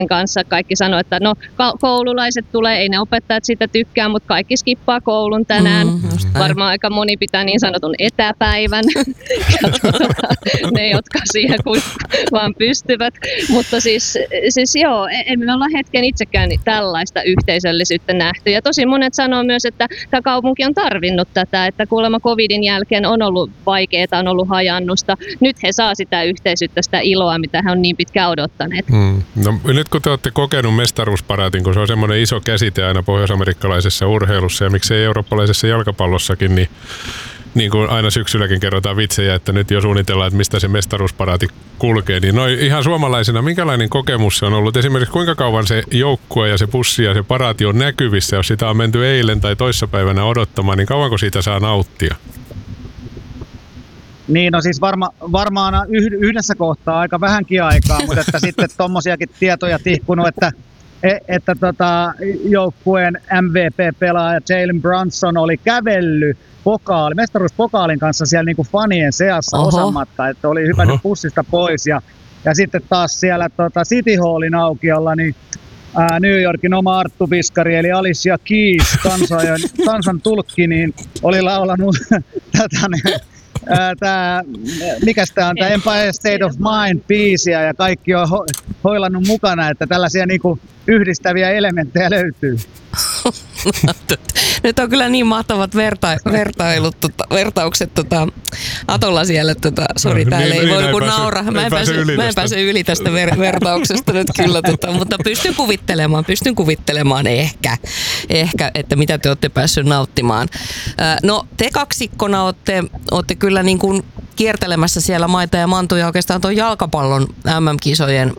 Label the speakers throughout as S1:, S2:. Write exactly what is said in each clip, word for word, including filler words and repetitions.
S1: kanssa. Kaikki sanoo, että no koululaiset tulee, ei ne opettajat siitä tykkää, mutta kaikki skippaa koulun tänään. Mm, Varmaan aika moni pitää niin sanotun etäpäivän. Ja tuota, ne, jotka siihen vaan pystyvät. Mutta siis, siis joo, emme me olla hetken itsekään tällaista yhteisöllisyyttä nähty. Ja tosi monet sanoo myös, että tämä kaupunki on tarvinnut tätä, että kuulemma covidin jälkeen on ollut vaikeaa, on ollut hajannusta. Nyt he saa sitä yhteisyyttä, sitä iloa, mitä he on niin pitkään odottaneet.
S2: Hmm. No, nyt kun te olette kokenut mestaruusparaatin, kun se on semmoinen iso käsite aina pohjoisamerikkalaisessa urheilussa ja miksei eurooppalaisessa jalkapallossakin, niin niin kuin aina syksylläkin kerrotaan vitsejä, että nyt jo suunnitellaan, että mistä se mestaruusparaati kulkee, niin noin ihan suomalaisena, minkälainen kokemus se on ollut? Esimerkiksi kuinka kauan se joukkue ja se bussi ja se paraati on näkyvissä, jos sitä on menty eilen tai toissapäivänä odottamaan, niin kauanko siitä saa nauttia?
S3: Niin, no siis varma, varmaan yhdessä kohtaa aika vähänkin aikaa, mutta että sitten tommosiakin tietoja tihkunut, että, että tota, joukkueen M V P-pelaaja Jalen Brunson oli kävellyt pokaali, mestaruuspokaalin kanssa siellä niinku fanien seassa osan matkaa, että oli hypännyt bussista pois ja, ja sitten taas siellä tota City Hallin aukiolla niin ää, New Yorkin oma Arttu Viskari eli Alicia Keys, kansan, kansan tulkki, niin oli laulanut tätä Tää, mikäs tää on, tää Empire State of Mind-biisiä ja kaikki on ho- hoilannut mukana, että tällaisia niinku yhdistäviä elementtejä löytyy.
S4: Nyt on kyllä niin mahtavat verta- vertailut, tota, vertaukset tota, Atolla siellä. Tota, sori, täällä niin, ei niin, voi kun nauraa. Mä en pääse yli, pääse yli tästä ver- vertauksesta nyt kyllä, tota, mutta pystyn kuvittelemaan, pystyn kuvittelemaan ehkä, ehkä, että mitä te olette päässyt nauttimaan. No te kaksikkona olette, olette kyllä niin kuin kiertelemässä siellä maita ja mantuja oikeastaan tuon jalkapallon M M-kisojen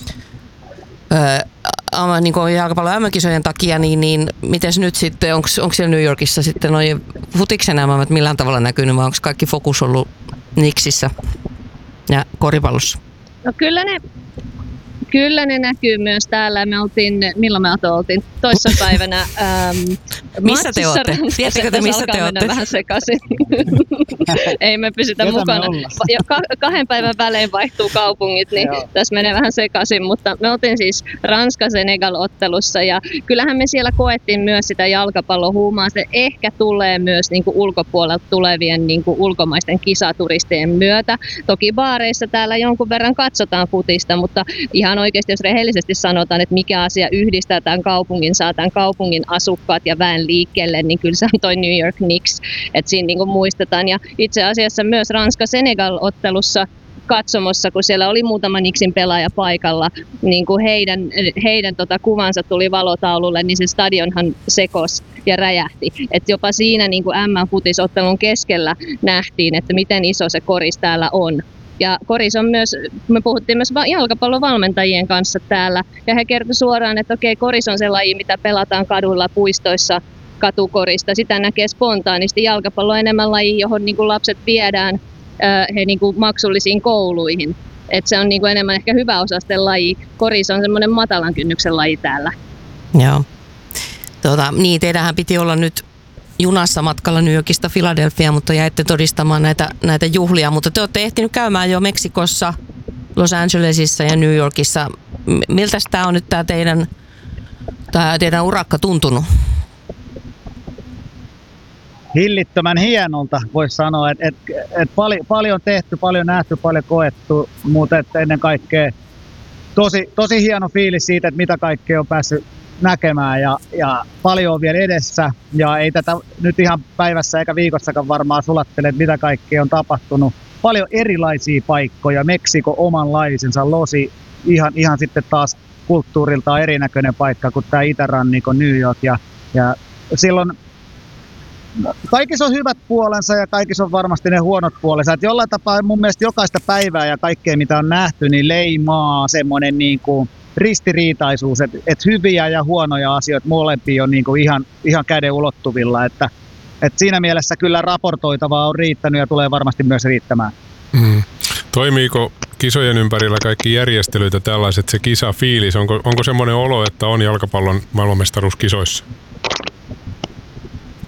S4: Öö, niin kuin jalkapallon M M-kisojen takia, niin, niin mites nyt sitten, onko siellä New Yorkissa sitten noin futiksen M M millään tavalla näkynyt, vai onko kaikki fokus ollut Knicksissä ja koripallossa?
S1: No kyllä ne, kyllä ne näkyy myös täällä. Me oltiin, milloin me oltiin? Toissapäivänä. Ähm,
S4: missä te olette? Tiedättekö te, missä te olette?
S1: Vähän sekaisin. Ei me pysytä Ketä mukana. Me Ka- kahden päivän välein vaihtuu kaupungit, niin Joo. tässä menee vähän sekaisin. Mutta me oltiin siis Ranska-Senegal-ottelussa ja kyllähän me siellä koettiin myös sitä jalkapallohuumaa. Se ehkä tulee myös niin kuin ulkopuolelta tulevien niin kuin ulkomaisten kisaturistien myötä. Toki baareissa täällä jonkun verran katsotaan futista, mutta ihan oikeasti jos rehellisesti sanotaan, että mikä asia yhdistää tämän kaupungin, saa tämän kaupungin asukkaat ja väen liikkeelle, niin kyllä se on toi New York Knicks, että siinä niin kuin muistetaan. Ja itse asiassa myös Ranska-Senegal-ottelussa katsomossa, kun siellä oli muutama Knicksin pelaaja paikalla, niin kuin heidän, heidän tota kuvansa tuli valotaululle, niin se stadionhan sekos ja räjähti. Et jopa siinä niin kuin M M-futisottelun keskellä nähtiin, että miten iso se koris täällä on. Ja koris on myös, me puhuttiin myös jalkapallovalmentajien kanssa täällä, ja he kertoi suoraan, että okei, koris on se laji, mitä pelataan kaduilla, puistoissa, katukorista. Sitä näkee spontaanisti. Jalkapallo on enemmän laji, johon niin kuin lapset viedään he niin kuin maksullisiin kouluihin. Et se on niin kuin enemmän ehkä hyväosaisten laji. Koris on semmoinen matalan kynnyksen laji täällä.
S4: Joo. Tuota, niin, teidänhän piti olla nyt junassa matkalla New Yorkista Philadelphiaan, mutta jäitte todistamaan näitä, näitä juhlia. Mutta te olette ehtinyt käymään jo Meksikossa, Los Angelesissa ja New Yorkissa. Miltä tämä on nyt tämä teidän, tämä teidän urakka tuntunut?
S3: Hillittömän hienolta voisi sanoa, että et, et pali, paljon tehty, paljon nähty, paljon koettu, mutta et ennen kaikkea tosi, tosi hieno fiilis siitä, että mitä kaikkea on päässyt näkemään ja, ja paljon on vielä edessä ja ei tätä nyt ihan päivässä eikä viikossakaan varmaan sulattele, että mitä kaikkea on tapahtunut. Paljon erilaisia paikkoja, Meksiko omanlaisensa, Losi ihan, ihan sitten taas kulttuuriltaan erinäköinen paikka kuin tämä itärannikko New York ja, ja silloin kaikissa on hyvät puolensa ja kaikissa on varmasti ne huonot puolensa. Et jollain tapaa mun mielestä jokaista päivää ja kaikkea mitä on nähty, niin leimaa semmoinen niin kuin ristiriitaisuus, että et hyviä ja huonoja asioita molempia on niin kuin ihan, ihan käden ulottuvilla. Että, et siinä mielessä kyllä raportoitavaa on riittänyt ja tulee varmasti myös riittämään.
S2: Mm. Toimiiko kisojen ympärillä kaikki järjestelyt ja tällaiset, se kisafiilis? Onko, onko semmoinen olo, että on jalkapallon maailmanmestaruuskisoissa?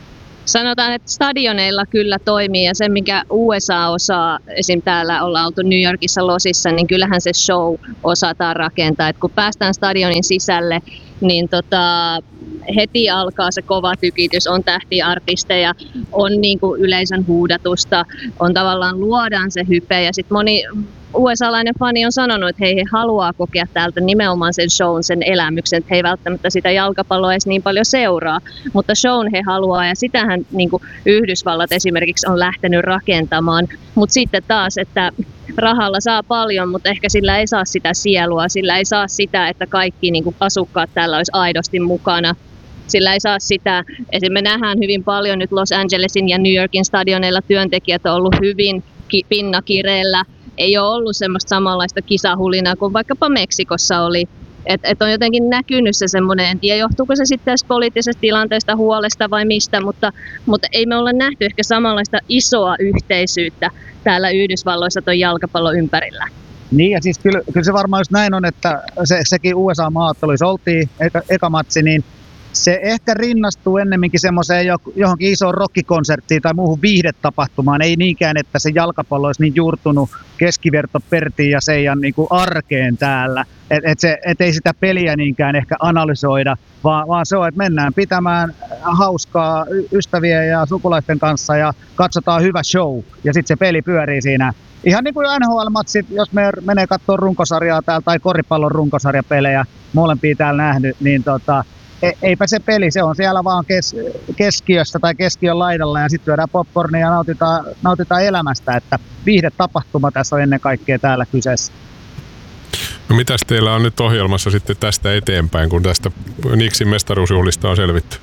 S1: Sanotaan, että stadioneilla kyllä toimii ja se, mikä U S A osaa, esim. Täällä ollaan oltu New Yorkissa Losissa, niin kyllähän se show osataan rakentaa. Et kun päästään stadionin sisälle, niin tota, heti alkaa se kova tykitys, on tähtiartisteja, on niinku yleisön huudatusta, on tavallaan luodaan se hype ja sitten moni U S A-lainen fani on sanonut, että hei, he haluaa kokea täältä nimenomaan sen shown, sen elämyksen, että he ei välttämättä sitä jalkapalloa edes niin paljon seuraa, mutta shown he haluaa ja sitähän niin kuin Yhdysvallat esimerkiksi on lähtenyt rakentamaan, mutta sitten taas, että rahalla saa paljon, mutta ehkä sillä ei saa sitä sielua, sillä ei saa sitä, että kaikki niin kuin asukkaat täällä olisi aidosti mukana. Sillä ei saa sitä, esimerkiksi me nähdään hyvin paljon nyt Los Angelesin ja New Yorkin stadioneilla työntekijät on ollut hyvin ki- pinnakireellä. Ei ole ollut semmoista samanlaista kisahulinaa kuin vaikkapa Meksikossa oli. Et, et on jotenkin näkynyt se semmoinen, en tiedä johtuuko se sitten poliittisesta tilanteesta, huolesta vai mistä, mutta, mutta ei me olla nähty ehkä samanlaista isoa yhteisyyttä täällä Yhdysvalloissa ton jalkapallon ympärillä.
S3: Niin ja siis kyllä, kyllä se varmaan just näin on, että se, sekin U S A-maaotteluissa oltiin eka, eka matsi, niin se ehkä rinnastuu ennemminkin semmoiseen johonkin isoon rockikonserttiin tai muuhun viihdetapahtumaan. Ei niinkään, että se jalkapallo olisi niin juurtunut keskiverto Pertin ja Seijan niin kuin arkeen täällä. Että et et ei sitä peliä niinkään ehkä analysoida, vaan, vaan se on, että mennään pitämään hauskaa ystävien ja sukulaisten kanssa ja katsotaan hyvä show. Ja sitten se peli pyörii siinä. Ihan niin kuin N H L-matsit, jos me menee katsomaan runkosarjaa täällä tai koripallon runkosarjapelejä, molempia täällä nähnyt, niin tota, eipä se peli, se on siellä vaan kes, keskiössä tai keskiön laidalla ja sitten syödään popcornia ja nautitaan, nautitaan elämästä, että viihdetapahtuma tässä on ennen kaikkea täällä kyseessä.
S2: No mitäs teillä on nyt ohjelmassa sitten tästä eteenpäin, kun tästä Knicksin mestaruusjuhlista on selvitty?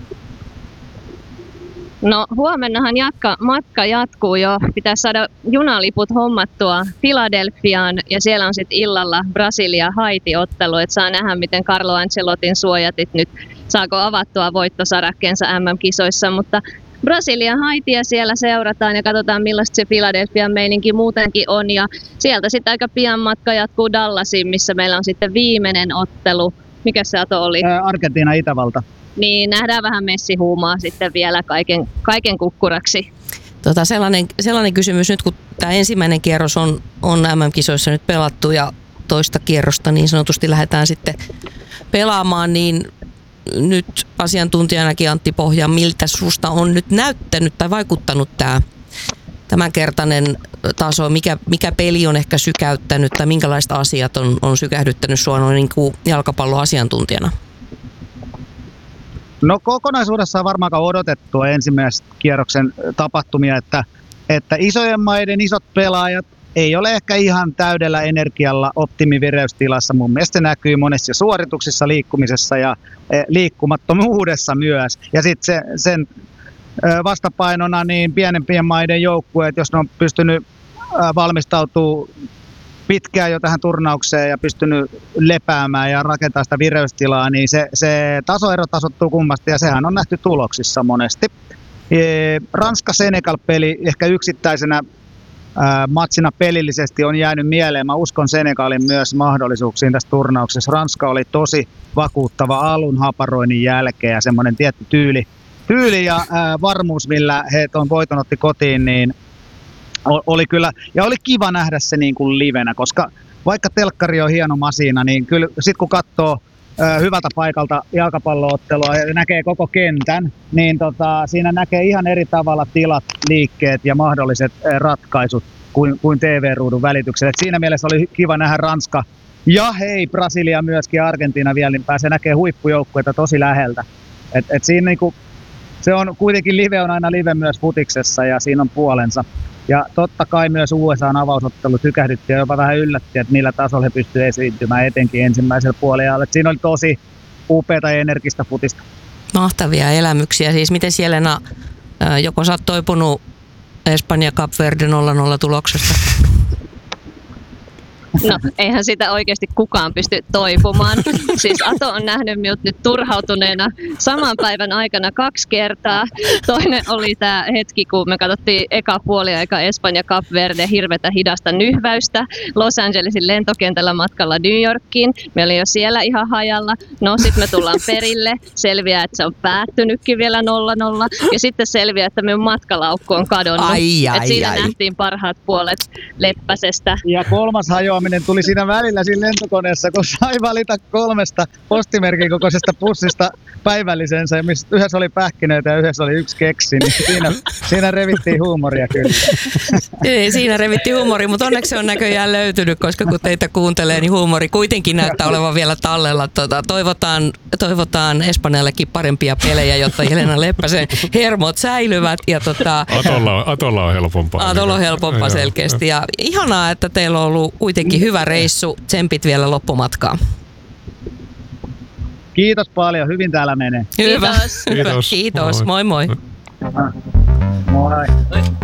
S1: No huomennahan jatka, matka jatkuu jo. Pitäisi saada junaliput hommattua Philadelphiaan ja siellä on sitten illalla Brasilia-Haiti-ottelu, että saa nähdä miten Carlo Ancelottin suojatit nyt saako avattua voittosarakkeensa M M-kisoissa, mutta Brasilia-Haitia siellä seurataan ja katsotaan millaista se Philadelphian meininki muutenkin on ja sieltä sitten aika pian matka jatkuu Dallasiin, missä meillä on sitten viimeinen ottelu. Mikä se Ato oli?
S3: Ää, Argentiina, Itävalta.
S1: Niin nähdään vähän messihuumaa sitten vielä kaiken, kaiken kukkuraksi.
S4: Tota, sellainen, sellainen kysymys nyt, kun tämä ensimmäinen kierros on, on M M-kisoissa nyt pelattu ja toista kierrosta niin sanotusti lähdetään sitten pelaamaan, niin nyt asiantuntijanakin Antti Pohja, miltä susta on nyt näyttänyt tai vaikuttanut tämä tämänkertainen taso, mikä, mikä peli on ehkä sykäyttänyt tai minkälaiset asiat on, on sykähdyttänyt sua noin niin kuin jalkapalloasiantuntijana?
S3: No kokonaisuudessaan varmaankaan odotettua ensimmäisen kierroksen tapahtumia, että, että isojen maiden isot pelaajat ei ole ehkä ihan täydellä energialla optimivireystilassa. Mun mielestä se näkyy monessa suorituksissa, liikkumisessa ja liikkumattomuudessa myös. Ja sitten se, sen vastapainona niin pienempien maiden joukkueet, jos ne on pystynyt valmistautumaan pitkään jo tähän turnaukseen ja pystynyt lepäämään ja rakentamaan sitä vireystilaa, niin se, se tasoero tasoittuu kummasti ja sehän on nähty tuloksissa monesti. Ranska-Senegal-peli ehkä yksittäisenä ää, matsina pelillisesti on jäänyt mieleen. Mä uskon Senegalin myös mahdollisuuksiin tässä turnauksessa. Ranska oli tosi vakuuttava alun haparoinnin jälkeen ja semmoinen tietty tyyli, tyyli ja ää, varmuus, millä he tuon voiton otti kotiin, niin oli kyllä, ja oli kiva nähdä se niin kuin livenä, koska vaikka telkkari on hieno masina, niin kyllä sit kun katsoo ö, hyvältä paikalta jalkapalloottelua ja näkee koko kentän, niin tota, siinä näkee ihan eri tavalla tilat, liikkeet ja mahdolliset ö, ratkaisut kuin, kuin T V-ruudun välityksellä. Et siinä mielessä oli kiva nähdä Ranska ja hei, Brasilia myöskin ja Argentiina vielä, niin pääsee näkee huippujoukkueita tosi läheltä. Et, et siinä niinku, se on kuitenkin live on aina live myös futiksessa ja siinä on puolensa. Ja totta kai myös U S A:n avausottelu tykähdytti ja jopa vähän yllätti, että millä tasolla he pystyivät esiintymään etenkin ensimmäisellä puolella. Siinä oli tosi upeata ja energistä futista.
S4: Mahtavia elämyksiä. Siis miten Jelena, joko sä oot toipunut Espanja Cap Verde nolla nolla tuloksesta?
S1: No, eihän sitä oikeasti kukaan pysty toipumaan. Siis Ato on nähnyt minut nyt turhautuneena saman päivän aikana kaksi kertaa. Toinen oli tämä hetki, kun me katsottiin eka puoliaika Espanja Cap Verde hirveätä hidasta nyhväystä Los Angelesin lentokentällä matkalla New Yorkiin. Me oli jo siellä ihan hajalla. No sit me tullaan perille. Selviää, että se on päättynytkin vielä nolla nolla. Ja sitten selviää, että minun matkalaukku on kadonnut.
S4: Ai, ai,
S1: Et siinä
S4: ai.
S1: nähtiin parhaat puolet Leppäsestä.
S3: Ja kolmas hajoaminen tuli siinä välillä siinä lentokoneessa, kun sai valita kolmesta postimerkin kokoisesta pussista päivällisensä, missä yhdessä oli pähkinöitä ja yhdessä oli yksi keksi, niin siinä, siinä revittiin huumoria kyllä.
S4: Ei, siinä revittiin huumori, mutta onneksi se on näköjään löytynyt, koska kun teitä kuuntelee, niin huumori kuitenkin näyttää olevan vielä tallella. Tota, toivotaan, toivotaan Espanjallekin parempia pelejä, jotta Jelena Leppäsen hermot säilyvät. Ja tota,
S2: Atolla, Atolla on helpompaa.
S4: Atolla on helpompaa selkeästi. Ja ihanaa, että teillä on ollut kuitenkin hyvä reissu. Tsempit vielä loppumatkaa.
S3: Kiitos paljon, hyvin täällä menee.
S4: Hyvä.
S1: Kiitos.
S4: Hyvä.
S2: Kiitos.
S4: Kiitos. Moi moi.
S3: Moi.